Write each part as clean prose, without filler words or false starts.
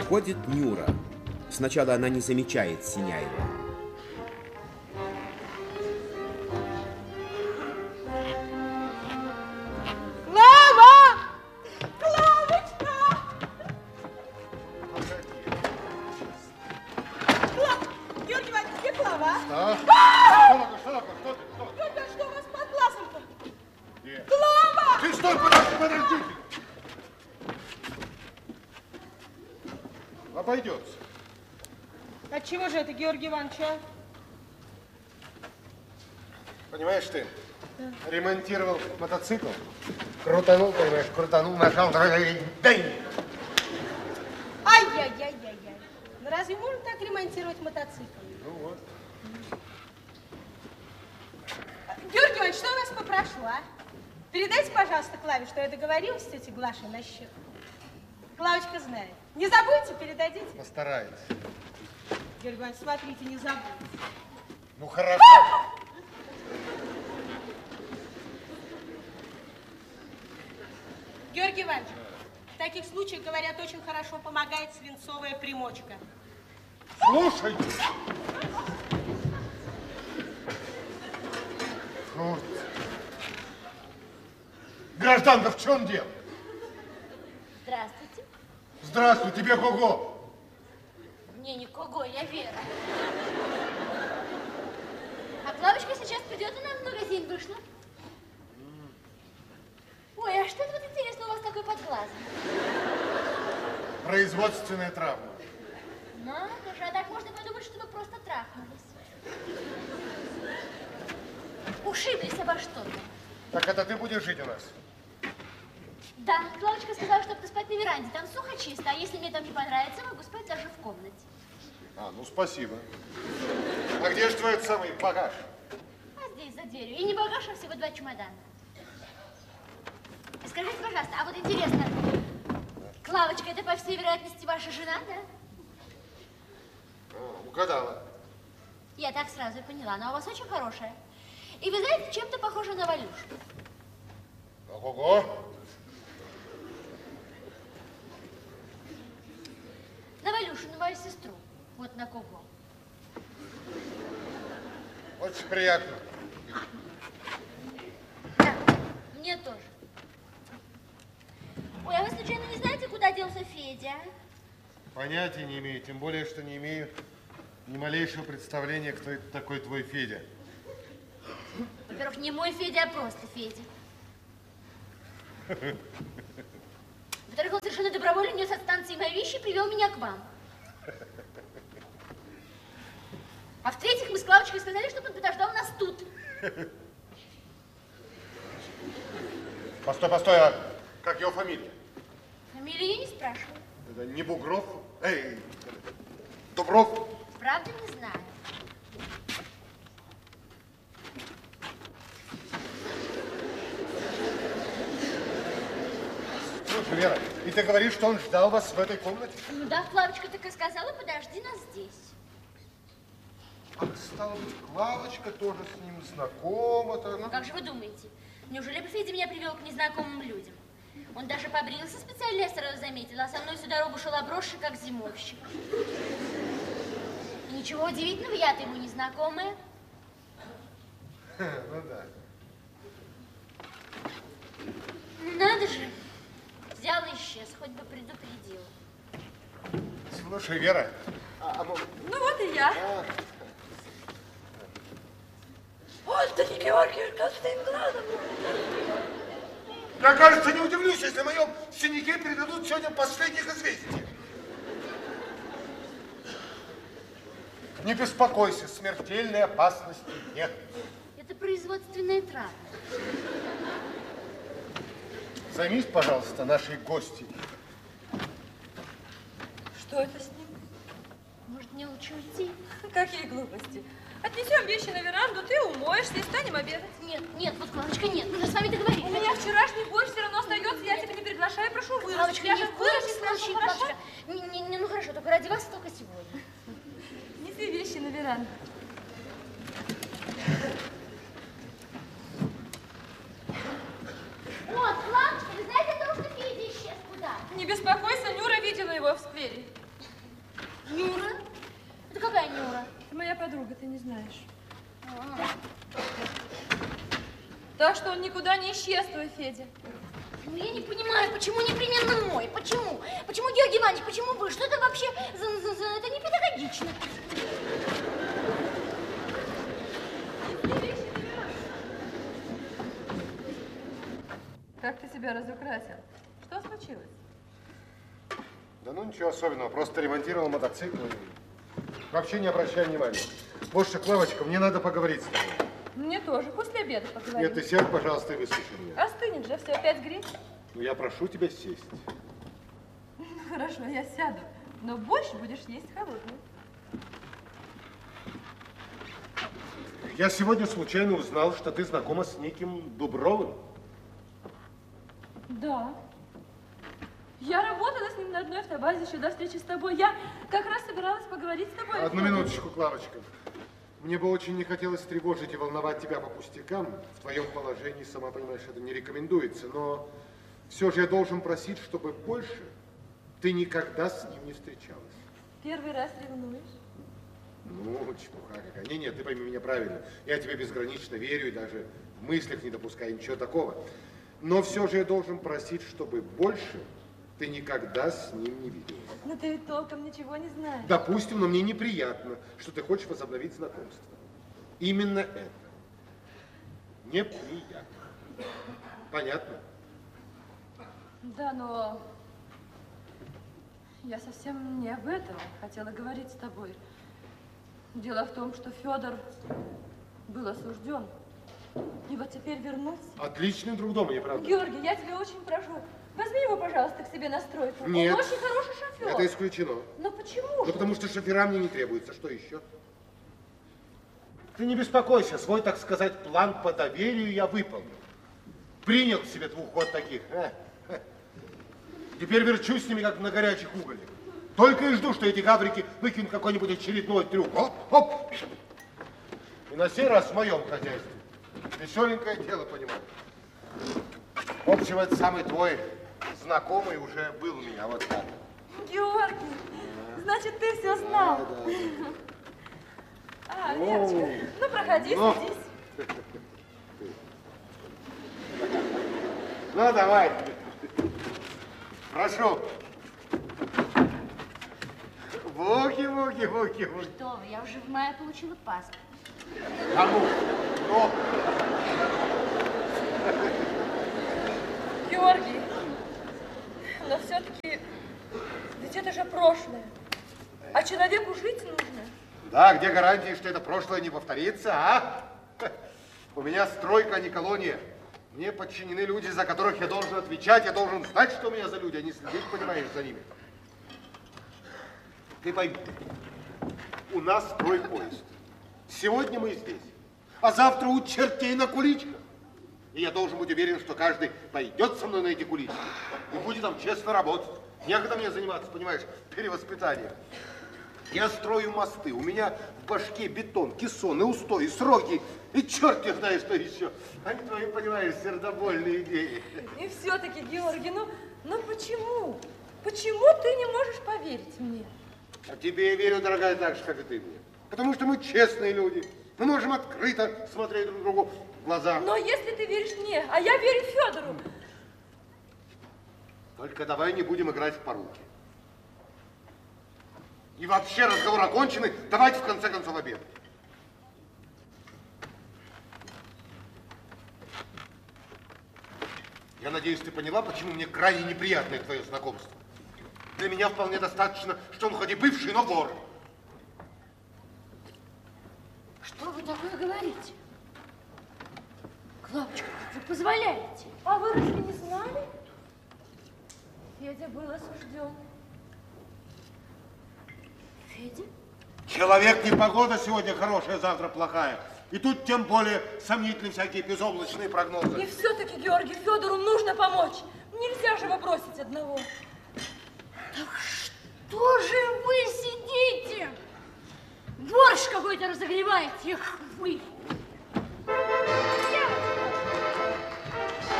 Заходит Нюра. Сначала она не замечает Синяева. Клава! Клавочка! Георгий Иванович, где Клава? Что такое? Что ты? Георгий, что у вас под глазом-то? Где? Клава! Ты стой, подождите! Обойдется. От чего же это, Георгий Иванович, а? Понимаешь ты, ремонтировал мотоцикл, крутанул, понимаешь, нажал, дай! Ай-яй-яй-яй-яй. Ну разве можно так ремонтировать мотоцикл? Ну вот. Георгий Иванович, что я вас попрошу, а? Передайте, пожалуйста, Клаве, что я договорилась с тетей Глашей насчет. Клавочка знает. Не забудьте, передадите. Постарается. Георгий Иванович, смотрите, не забудьте. Ну хорошо. Георгий Иванович, в таких случаях, говорят, очень хорошо помогает свинцовая примочка. Слушай. Вот. Гражданка, в чем дело? Здравствуйте. Здравствуй, тебе кого? Мне не кого, я Вера. А Клавочка сейчас придет, она в магазин вышла. Ой, а что это вот интересно у вас такое под глазом? Производственная травма. Надо же, а так можно подумать, что вы просто трахнулись. Ушиблись обо что-то. Так это ты будешь жить у нас? Да, Клавочка сказала, чтобы спать на веранде. Там сухо чисто, а если мне там не понравится, могу спать даже в комнате. А, ну спасибо. А где же твой самый багаж? А здесь, за дверью. И не багаж, а всего 2 чемодана. Скажите, пожалуйста, а вот интересно, Клавочка, это, по всей вероятности, ваша жена, да? А, угадала. Я так сразу и поняла. Она у вас очень хорошая. И вы знаете, чем-то похожа на Валюшу. Ого-го. На Валюшу, на мою сестру. Вот на кого. Очень приятно. Да, мне тоже. Ой, а вы случайно не знаете, куда делся Федя? Понятия не имею, тем более, что не имею ни малейшего представления, кто это такой твой Федя. Во-первых, не мой Федя, а просто Федя. Во-вторых, он совершенно добровольно нес от станции мои вещи и привел меня к вам. А в-третьих, мы с Клавочкой сказали, чтобы он подождал нас тут. Постой, постой, а как его фамилия? Фамилию я не спрашиваю. Это не Бугров? Эй, Дубров? Правда, не знаю. Слушай, Вера, и ты говоришь, что он ждал вас в этой комнате? Ну да, Клавочка так и сказала, подожди нас здесь. А стало быть, Клавочка тоже с ним знакома-то. Ну как же вы думаете? Неужели бы Федя меня привел к незнакомым людям? Он даже побрился специально, я сразу заметила, а со мной всю дорогу шел обросший, как зимовщик. И ничего удивительного, я-то ему незнакомая. Ну да. Надо же. Взял и исчез, хоть бы предупредил. Слушай, Вера. Ну вот и я. Ой, да не Георгий, каким глазом. Я, кажется, не удивлюсь, если в моем синяке передадут сегодня последних известий. Не беспокойся, смертельной опасности нет. Это производственная травма. Займись, пожалуйста, нашей гостьей. Что это с ним? Может, мне лучше уйти? Какие глупости. Отнесем вещи на веранду, ты умоешься и станем обедать. Нет, нет, вот, Клавочка, нет, мы же с вами договорились. У меня вчерашний борщ все равно остается, я тебя не приглашаю, прошу выручить. Клавочка, Я ни же в коем выручить случае, прошу, хорошо? Клавочка. Ну хорошо, только ради вас только сегодня. Неси вещи на веранду. Вот, Клавочка, вы знаете о том, что Федя исчез куда? Не беспокойся, Нюра видела его в сквере. Нюра? Это какая Нюра? Моя подруга, ты не знаешь. Так что он никуда не исчез, твой Федя. Ну, я не понимаю, почему непременно мой? Почему? Почему Георгий Иванович? Почему вы? Что это вообще это не педагогично. Как ты себя разукрасил? Что случилось? Да ну ничего особенного, просто ремонтировал мотоцикл и вообще не обращай внимания. Может, Клавочка, мне надо поговорить с тобой. Мне тоже. После обеда поговорим. Нет, ты сядь, пожалуйста, и выслушай меня. Остынет же, все опять греет. Ну, я прошу тебя сесть. Ну, хорошо, я сяду. Но больше будешь есть холодную. Я сегодня случайно узнал, что ты знакома с неким Дубровым. Да. Я работала с ним на одной автобазе еще до встречи с тобой. Я как раз собиралась поговорить с тобой. Одну минуточку, Клавочка. Мне бы очень не хотелось тревожить и волновать тебя по пустякам. В твоем положении, сама понимаешь, это не рекомендуется. Но все же я должен просить, чтобы больше ты никогда с ним не встречалась. Первый раз ревнуешь? Ну, чепуха какая. Нет, ты пойми меня правильно. Я тебе безгранично верю и даже в мыслях не допускаю ничего такого. Но все же я должен просить, чтобы больше ты никогда с ним не виделась. Но ты ведь толком ничего не знаешь. Допустим, но мне неприятно, что ты хочешь возобновить знакомство. Именно это. Неприятно. Понятно? Да, но я совсем не об этом хотела говорить с тобой. Дело в том, что Федор был осужден. И вот теперь вернулся. Отличный друг дома, не правда? Георгий, я тебя очень прошу, возьми его, пожалуйста, к себе на стройку. Нет. Он очень хороший шофер. Это исключено. Но почему Ну, же? потому что шофера мне не требуется. Что еще? Ты не беспокойся, свой, так сказать, план по доверию я выполнил. Принял к себе двух вот таких. Теперь верчусь с ними, как на горячих угольях. Только и жду, что эти гаврики выкинут какой-нибудь очередной трюк. Оп, оп. И на сей раз в моем хозяйстве. Веселенькое дело, понимаешь. В общем, это самый твой знакомый уже был у меня, вот так. Георгий, значит, ты все знал. А, Верочка, ну проходи, садись. Ну, давай. Прошу. Буки. Что вы, я уже в мае получила паспорт. Кому? Ну. Георгий, но все-таки, ведь это же прошлое. А человеку жить нужно. Да, где гарантии, что это прошлое не повторится, а? У меня стройка, а не колония. Мне подчинены люди, за которых я должен отвечать, я должен знать, что у меня за люди, а не следить, понимаешь, за ними. Ты пойми, у нас стройпоезд. Сегодня мы здесь, а завтра у чертей на куличках. И я должен быть уверен, что каждый пойдет со мной на эти кулички и будет там честно работать. Некогда мне заниматься, понимаешь, перевоспитанием. Я строю мосты, у меня в башке бетон, кессоны, устои, сроки, и черт их знает, что еще. Они твои, понимаешь, сердобольные идеи. И все-таки, Георгий, ну почему? Почему ты не можешь поверить мне? А тебе я верю, дорогая, так же, как и ты мне. Потому что мы честные люди. Мы можем открыто смотреть друг другу в глаза. Но если ты веришь мне, а я верю Федору. Только давай не будем играть в поруки. И вообще разговор оконченный. Давайте в конце концов обед. Я надеюсь, ты поняла, почему мне крайне неприятное твое знакомство. Для меня вполне достаточно, что он хоть и бывший, но вор. Что вы такое говорите? Клавочка, как вы позволяете? А вы разве не знали? Федя был осужден. Федя? Человек не погода сегодня хорошая, завтра плохая. И тут тем более сомнительны всякие безоблачные прогнозы. И все-таки, Георгий, Федору нужно помочь. Нельзя же его бросить одного. Так что же вы сидите? Борщ какой-то разогреваете. Эх, вы.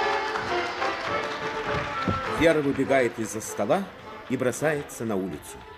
Вера выбегает из-за стола и бросается на улицу.